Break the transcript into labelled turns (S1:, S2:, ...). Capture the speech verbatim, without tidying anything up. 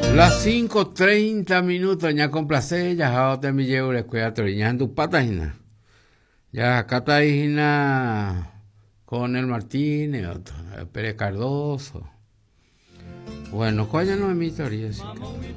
S1: Las cinco treinta minutos, ya complace, ya jaote mi llevo le cuidado, ya en tu patas, ya acá está Hina con el Martínez, Pérez Cardoso. Bueno, ¿cuál ya no es mi historia?